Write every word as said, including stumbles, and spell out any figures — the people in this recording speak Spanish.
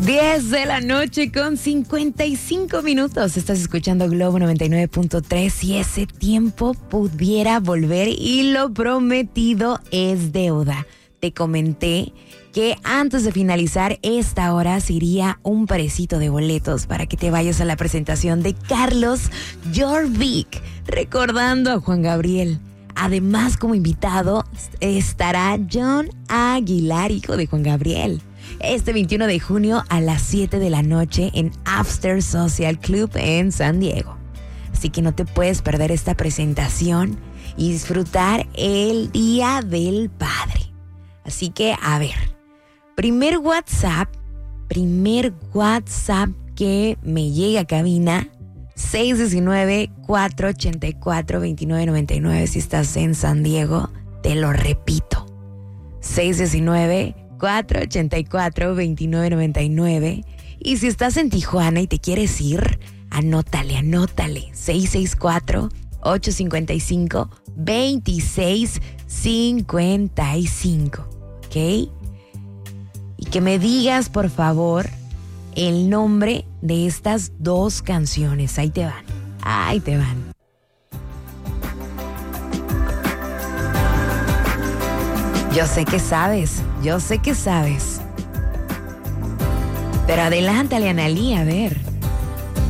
diez de la noche con cincuenta y cinco minutos. Estás escuchando Globo noventa y nueve punto tres. Si ese tiempo pudiera volver y lo prometido es deuda. Te comenté que antes de finalizar esta hora se iría un parecito de boletos para que te vayas a la presentación de Carlos Jorvik, recordando a Juan Gabriel. Además, como invitado estará John Aguilar, hijo de Juan Gabriel, este veintiuno de junio a las siete de la noche en After Social Club en San Diego. Así que no te puedes perder esta presentación y disfrutar el Día del Padre. Así que, a ver, primer WhatsApp, primer WhatsApp que me llega a cabina, seis uno nueve, cuatro ocho cuatro, dos nueve nueve nueve. Si estás en San Diego, te lo repito, seis uno nueve, cuatro ocho cuatro, dos nueve nueve nueve. Y si estás en Tijuana y te quieres ir, anótale, anótale, seis seis cuatro, ocho cinco cinco, dos seis cinco cinco, ¿ok? Y que me digas, por favor, el nombre de estas dos canciones. Ahí te van, ahí te van. Yo sé que sabes, yo sé que sabes. Pero adelántale, Analí, a ver.